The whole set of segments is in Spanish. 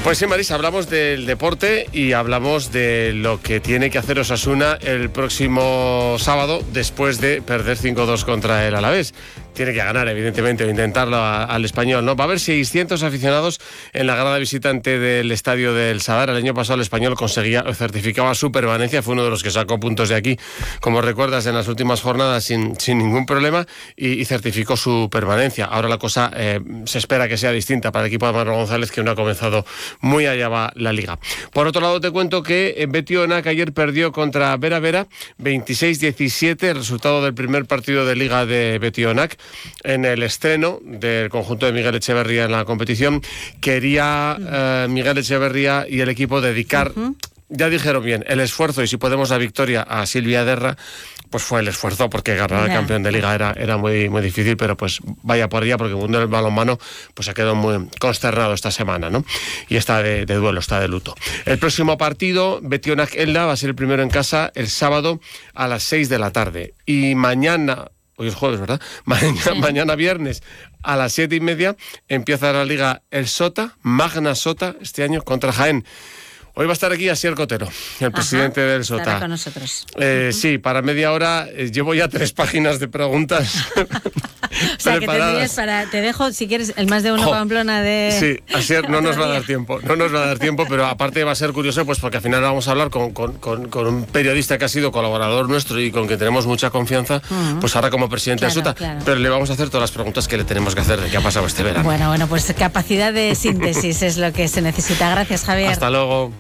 Pues sí, Marisa, hablamos del deporte y hablamos de lo que tiene que hacer Osasuna el próximo sábado después de perder 5-2 contra el Alavés. Tiene que ganar, evidentemente, o intentarlo al Español, ¿no? Va a haber 600 aficionados en la grada visitante del estadio del Sadar. El año pasado el Español certificaba su permanencia, fue uno de los que sacó puntos de aquí, como recuerdas, en las últimas jornadas sin ningún problema y certificó su permanencia. Ahora la cosa se espera que sea distinta para el equipo de Manolo González, que no ha comenzado muy allá va la liga. Por otro lado, te cuento que Betionak ayer perdió contra Vera Vera 26-17, el resultado del primer partido de liga de Betionak. En el estreno del conjunto de Miguel Echeverría en la competición, quería Miguel Echeverría y el equipo dedicar, ya dijeron bien, el esfuerzo, y si podemos la victoria a Silvia Derra, pues fue el esfuerzo, porque ganar al campeón de liga era muy, muy difícil, pero pues vaya por ella, porque el mundo del balonmano pues ha quedado muy consternado esta semana, ¿no? Y está de duelo, está de luto. El próximo partido, Betionak Elda, va a ser el primero en casa el sábado a las 6 de la tarde. Y mañana... Hoy es jueves, ¿verdad? Mañana viernes a las 7:30 empieza la liga el Sota, Magna Sota, este año contra Jaén. Hoy va a estar aquí Asier Cotero, el presidente del Sota. Estará con nosotros. Sí, para media hora llevo ya 3 páginas de preguntas. O sea, preparadas. Te dejo, si quieres, el más de uno Pamplona de... Sí, Asier, no nos va a dar tiempo, pero aparte va a ser curioso, pues porque al final vamos a hablar con un periodista que ha sido colaborador nuestro y con que tenemos mucha confianza, pues ahora como presidente del Sota, pero le vamos a hacer todas las preguntas que le tenemos que hacer de qué ha pasado este verano. Bueno, pues capacidad de síntesis es lo que se necesita. Gracias, Javier. Hasta luego.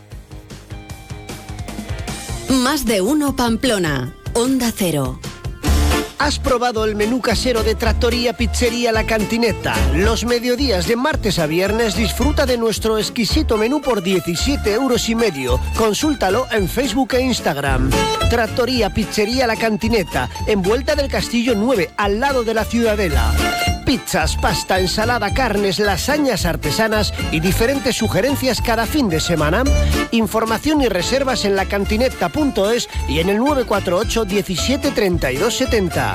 Más de uno Pamplona, Onda Cero. ¿Has probado el menú casero de Trattoria Pizzería La Cantineta? Los mediodías de martes a viernes disfruta de nuestro exquisito menú por 17,5 €. Consúltalo en Facebook e Instagram. Trattoria Pizzería La Cantineta, en Vuelta del Castillo 9, al lado de la Ciudadela. Pizzas, pasta, ensalada, carnes, lasañas artesanas y diferentes sugerencias cada fin de semana. Información y reservas en lacantineta.es y en el 948 17 32 70.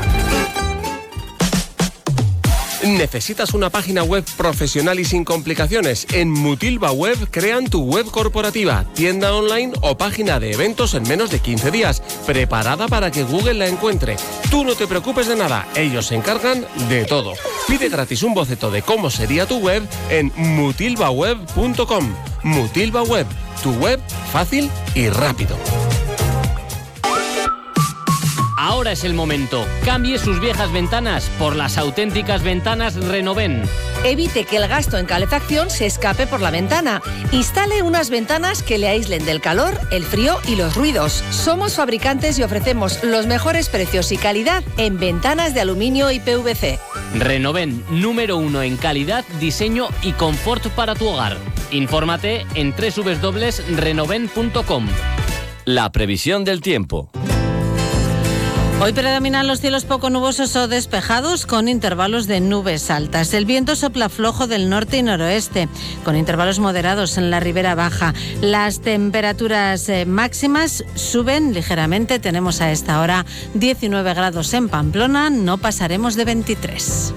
¿Necesitas una página web profesional y sin complicaciones? En Mutilva Web crean tu web corporativa, tienda online o página de eventos en menos de 15 días, preparada para que Google la encuentre. Tú no te preocupes de nada, ellos se encargan de todo. Pide gratis un boceto de cómo sería tu web en mutilvaweb.com. Mutilva Web, tu web fácil y rápido. Ahora es el momento. Cambie sus viejas ventanas por las auténticas ventanas Renoven. Evite que el gasto en calefacción se escape por la ventana. Instale unas ventanas que le aíslen del calor, el frío y los ruidos. Somos fabricantes y ofrecemos los mejores precios y calidad en ventanas de aluminio y PVC. Renoven, número 1 en calidad, diseño y confort para tu hogar. Infórmate en www.renoven.com. La previsión del tiempo. Hoy predominan los cielos poco nubosos o despejados con intervalos de nubes altas. El viento sopla flojo del norte y noroeste, con intervalos moderados en la ribera baja. Las temperaturas máximas suben ligeramente. Tenemos a esta hora 19 grados en Pamplona, no pasaremos de 23.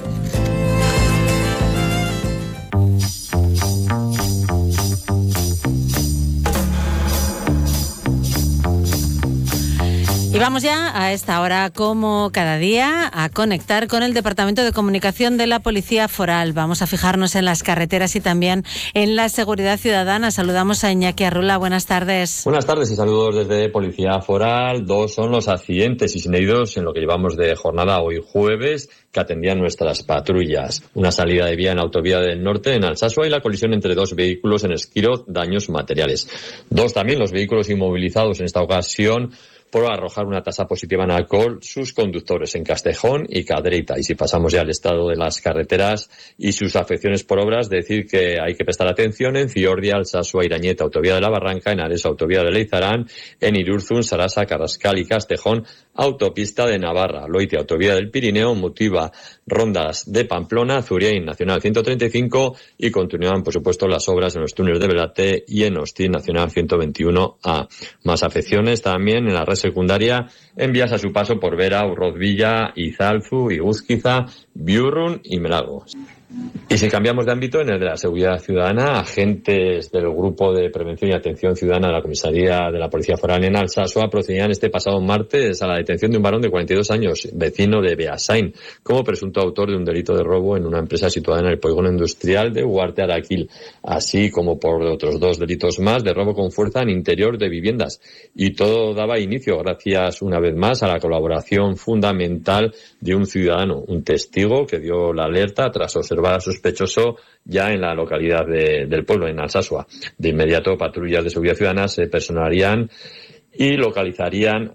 Y vamos ya a esta hora, como cada día, a conectar con el Departamento de Comunicación de la Policía Foral. Vamos a fijarnos en las carreteras y también en la seguridad ciudadana. Saludamos a Iñaki Arrula. Buenas tardes. Buenas tardes y saludos desde Policía Foral. 2 son los accidentes y heridos en lo que llevamos de jornada hoy jueves que atendían nuestras patrullas. Una salida de vía en Autovía del Norte en Alsasua y la colisión entre 2 vehículos en Esquiro, daños materiales. 2 también los vehículos inmovilizados en esta ocasión por arrojar una tasa positiva en alcohol sus conductores en Castejón y Cadreita. Y si pasamos ya al estado de las carreteras y sus afecciones por obras, decir que hay que prestar atención en Ciordia, Alsasua, Irañeta, Autovía de la Barranca, en Ares, Autovía de Leizarán, en Irurzun, Sarasa, Carrascal y Castejón, Autopista de Navarra, Loite, Autovía del Pirineo, Mutiva, Rondas de Pamplona, Zuriain, Nacional 135 y continúan, por supuesto, las obras en los túneles de Belate y en Hostil, Nacional 121A. Más afecciones también en la red secundaria en vías a su paso por Vera, Urroz Villa, Izalzu, Iguzquiza, Biurrun y Melago. Y si cambiamos de ámbito, en el de la seguridad ciudadana, agentes del Grupo de Prevención y Atención Ciudadana de la Comisaría de la Policía Foral en Alsasua procedían este pasado martes a la detención de un varón de 42 años, vecino de Beasain, como presunto autor de un delito de robo en una empresa situada en el polígono industrial de Huarte Araquil, así como por otros 2 delitos más de robo con fuerza en interior de viviendas. Y todo daba inicio, gracias una vez más, a la colaboración fundamental de un ciudadano, un testigo que dio la alerta tras observar a sospechoso ya en la localidad del pueblo, en Alsasua. De inmediato, patrullas de seguridad ciudadana se personarían y localizarían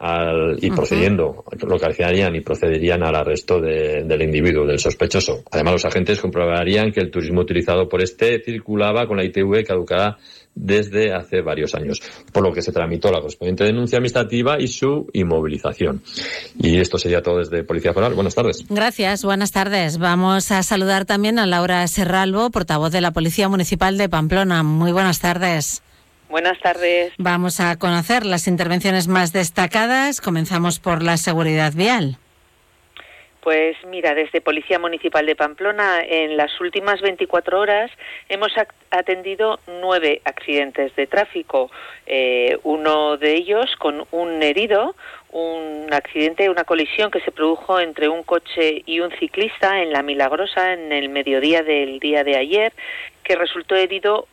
procederían al arresto del individuo, del sospechoso. Además, los agentes comprobarían que el turismo utilizado por este circulaba con la ITV caducada desde hace varios años, por lo que se tramitó la correspondiente denuncia administrativa y su inmovilización. Y esto sería todo desde Policía Foral. Buenas tardes. Gracias, buenas tardes. Vamos a saludar también a Laura Serralbo, portavoz de la Policía Municipal de Pamplona. Muy buenas tardes. Buenas tardes. Vamos a conocer las intervenciones más destacadas. Comenzamos por la seguridad vial. Pues mira, desde Policía Municipal de Pamplona, en las últimas 24 horas hemos atendido 9 accidentes de tráfico. Uno de ellos con un herido, un accidente, una colisión que se produjo entre un coche y un ciclista en La Milagrosa en el mediodía del día de ayer, que resultó herido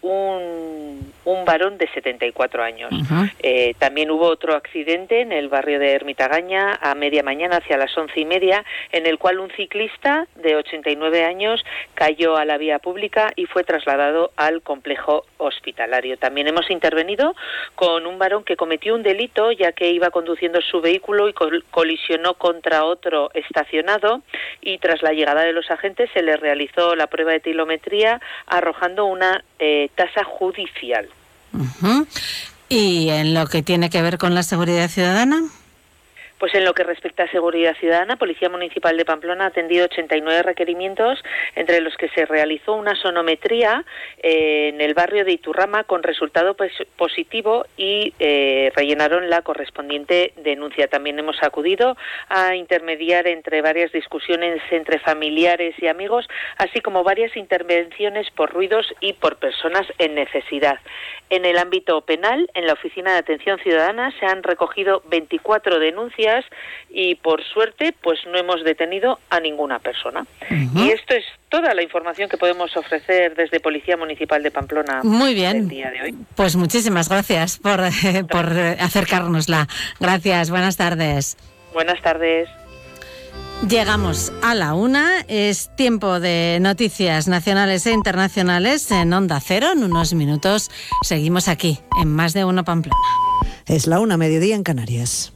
un varón de 74 años. Uh-huh. También hubo otro accidente en el barrio de Ermitagaña a media mañana, hacia las 11:30, en el cual un ciclista de 89 años cayó a la vía pública y fue trasladado al complejo hospitalario. También hemos intervenido con un varón que cometió un delito, ya que iba conduciendo su vehículo y colisionó contra otro estacionado, y tras la llegada de los agentes se le realizó la prueba de etilometría, arrojando una tasa judicial. Uh-huh. ¿Y en lo que tiene que ver con la seguridad ciudadana? Pues en lo que respecta a seguridad ciudadana, Policía Municipal de Pamplona ha atendido 89 requerimientos, entre los que se realizó una sonometría en el barrio de Iturrama con resultado positivo y rellenaron la correspondiente denuncia. También hemos acudido a intermediar entre varias discusiones entre familiares y amigos, así como varias intervenciones por ruidos y por personas en necesidad. En el ámbito penal, en la Oficina de Atención Ciudadana, se han recogido 24 denuncias y, por suerte, pues no hemos detenido a ninguna persona. Uh-huh. Y esto es toda la información que podemos ofrecer desde Policía Municipal de Pamplona. Muy bien. El día de hoy. Pues muchísimas gracias por acercárnosla. Gracias, buenas tardes. Buenas tardes. Llegamos a la 1, es tiempo de noticias nacionales e internacionales en Onda Cero. En unos minutos seguimos aquí, en Más de Uno Pamplona. Es la 1, mediodía en Canarias.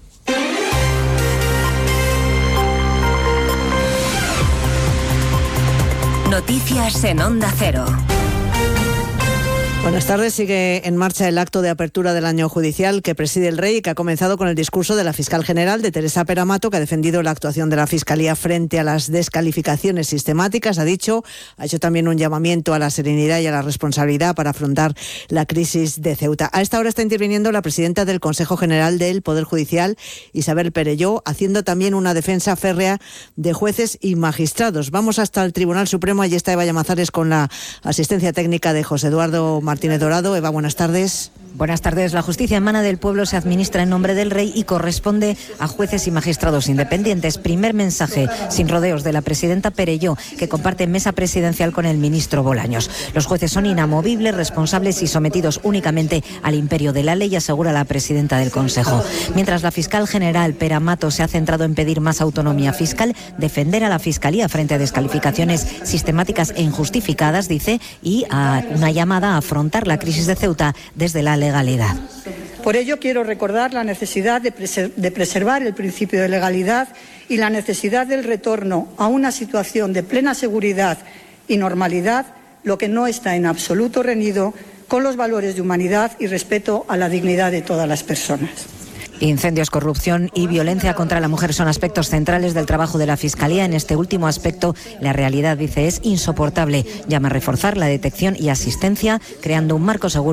Noticias en Onda Cero. Buenas tardes. Sigue en marcha el acto de apertura del año judicial que preside el Rey y que ha comenzado con el discurso de la fiscal general, de Teresa Peramato, que ha defendido la actuación de la Fiscalía frente a las descalificaciones sistemáticas. Ha hecho también un llamamiento a la serenidad y a la responsabilidad para afrontar la crisis de Ceuta. A esta hora está interviniendo la presidenta del Consejo General del Poder Judicial, Isabel Perelló, haciendo también una defensa férrea de jueces y magistrados. Vamos hasta el Tribunal Supremo. Allí está Eva Llamazares con la asistencia técnica de José Eduardo Martínez Dorado. Eva, buenas tardes. Buenas tardes. La justicia emana del pueblo, se administra en nombre del Rey y corresponde a jueces y magistrados independientes. Primer mensaje, sin rodeos, de la presidenta Perelló, que comparte mesa presidencial con el ministro Bolaños. Los jueces son inamovibles, responsables y sometidos únicamente al imperio de la ley, asegura la presidenta del Consejo. Mientras la fiscal general Peramato se ha centrado en pedir más autonomía fiscal, defender a la Fiscalía frente a descalificaciones sistemáticas e injustificadas, dice, y a una llamada a afrontar la crisis de Ceuta desde la legalidad. Por ello, quiero recordar la necesidad de preservar el principio de legalidad y la necesidad del retorno a una situación de plena seguridad y normalidad, lo que no está en absoluto reñido con los valores de humanidad y respeto a la dignidad de todas las personas. Incendios, corrupción y violencia contra la mujer son aspectos centrales del trabajo de la Fiscalía. En este último aspecto, la realidad, dice, es insoportable. Llama a reforzar la detección y asistencia, creando un marco seguro